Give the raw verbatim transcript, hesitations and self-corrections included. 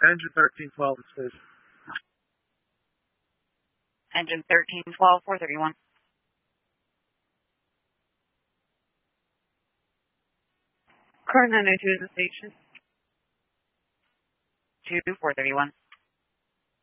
Engine thirteen twelve is station. Engine thirteen twelve, four thirty-one. Car nine oh two is the station. two, four thirty-one.